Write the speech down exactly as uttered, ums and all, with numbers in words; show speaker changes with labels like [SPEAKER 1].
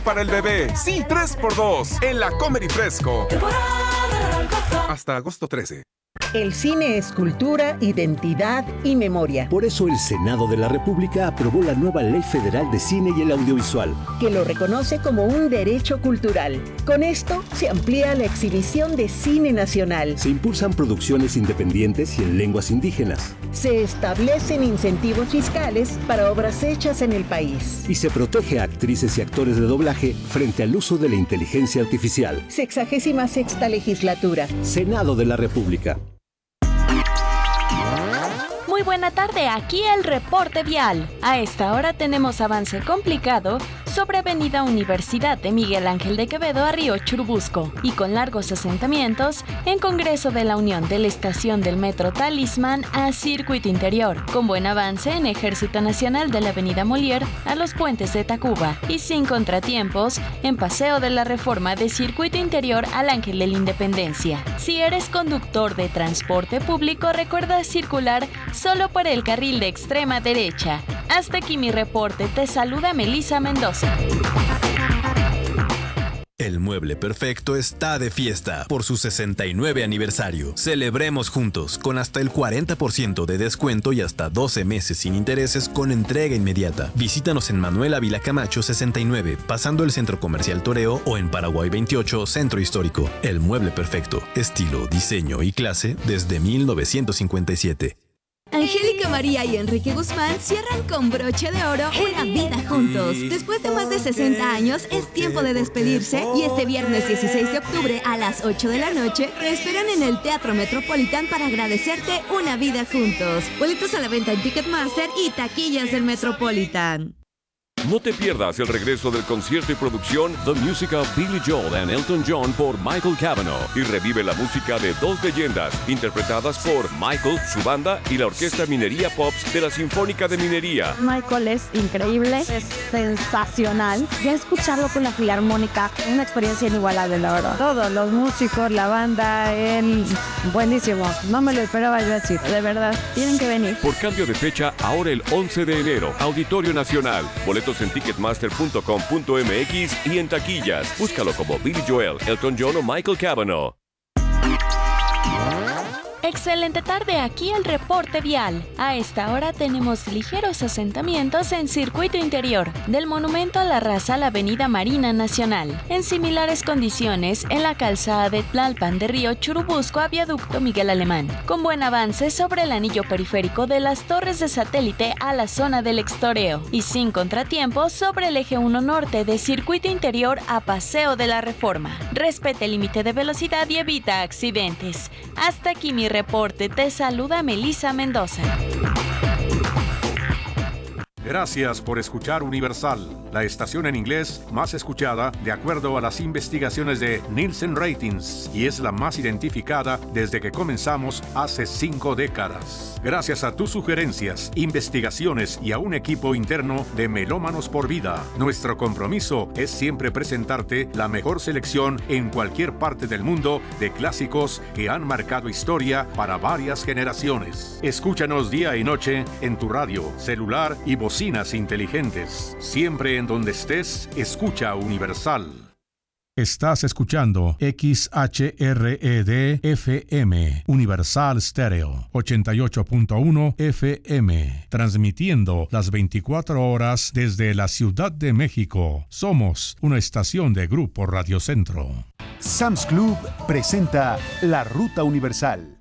[SPEAKER 1] Para el bebé, sí, tres por dos en la Comer y Fresco. Hasta agosto trece.
[SPEAKER 2] El cine es cultura, identidad y memoria.
[SPEAKER 3] Por eso el Senado de la República aprobó la nueva Ley Federal de Cine y el Audiovisual,
[SPEAKER 2] que lo reconoce como un derecho cultural. Con esto se amplía la exhibición de cine nacional.
[SPEAKER 3] Se impulsan producciones independientes y en lenguas indígenas.
[SPEAKER 2] Se establecen incentivos fiscales para obras hechas en el país.
[SPEAKER 3] Y se protege a actrices y actores de doblaje frente al uso de la inteligencia artificial.
[SPEAKER 2] Sexagésima sexta legislatura.
[SPEAKER 3] Senado de la República.
[SPEAKER 4] Muy buena tarde, aquí el reporte vial. A esta hora tenemos avance complicado sobre Avenida Universidad de Miguel Ángel de Quevedo a Río Churubusco y con largos asentamientos en Congreso de la Unión de la estación del Metro Talismán a Circuito Interior, con buen avance en Ejército Nacional de la Avenida Molière a los puentes de Tacuba y sin contratiempos en Paseo de la Reforma de Circuito Interior al Ángel de la Independencia. Si eres conductor de transporte público, recuerda circular solo por el carril de extrema derecha. Hasta aquí mi reporte, te saluda Melissa Mendoza.
[SPEAKER 5] El Mueble Perfecto está de fiesta por su sesenta y nueve aniversario. Celebremos juntos con hasta el cuarenta por ciento de descuento y hasta doce meses sin intereses con entrega inmediata. Visítanos en Manuel Ávila Camacho sesenta y nueve, pasando el Centro Comercial Toreo, o en Paraguay veintiocho, Centro Histórico. El Mueble Perfecto, estilo, diseño y clase desde mil novecientos cincuenta y siete.
[SPEAKER 6] Angélica María y Enrique Guzmán cierran con broche de oro una vida juntos. Después de más de sesenta años, es tiempo de despedirse y este viernes dieciséis de octubre a las ocho de la noche te esperan en el Teatro Metropolitan para agradecerte una vida juntos. Boletos a la venta en Ticketmaster y taquillas del Metropolitan.
[SPEAKER 7] No te pierdas el regreso del concierto y producción The Music of Billy Joel and Elton John por Michael Cavanaugh y revive la música de dos leyendas interpretadas por Michael, su banda y la Orquesta Minería Pops de la Sinfónica de Minería.
[SPEAKER 8] Michael es increíble, es sensacional. Ya escucharlo con la Filarmónica, una experiencia inigualable, la verdad. Todos los músicos, la banda, él, buenísimo. No me lo esperaba yo decir, de verdad. Tienen que venir.
[SPEAKER 7] Por cambio de fecha, ahora el once de enero, Auditorio Nacional. Boletos en ticketmaster punto com punto m x y en taquillas. Búscalo como Billy Joel, Elton John o Michael Cavanaugh.
[SPEAKER 4] Excelente tarde, aquí el reporte vial. A esta hora tenemos ligeros asentamientos en Circuito Interior, del Monumento a la Raza a la Avenida Marina Nacional. En similares condiciones, en la calzada de Tlalpan de Río Churubusco a Viaducto Miguel Alemán, con buen avance sobre el anillo periférico de las torres de satélite a la zona del Extoreo, y sin contratiempos sobre el eje uno norte de Circuito Interior a Paseo de la Reforma. Respete el límite de velocidad y evita accidentes. Hasta aquí mi reporte, te saluda Melissa Mendoza.
[SPEAKER 9] Gracias por escuchar Universal, la estación en inglés más escuchada de acuerdo a las investigaciones de Nielsen Ratings y es la más identificada desde que comenzamos hace cinco décadas. Gracias a tus sugerencias, investigaciones y a un equipo interno de Melómanos por Vida, nuestro compromiso es siempre presentarte la mejor selección en cualquier parte del mundo de clásicos que han marcado historia para varias generaciones. Escúchanos día y noche en tu radio, celular y bocinas inteligentes. Siempre en donde estés, escucha Universal.
[SPEAKER 10] Estás escuchando X H R E D F M, Universal Stereo, ochenta y ocho punto uno F M, transmitiendo las veinticuatro horas desde la Ciudad de México. Somos una estación de Grupo Radio Centro.
[SPEAKER 11] Sam's Club presenta La Ruta Universal.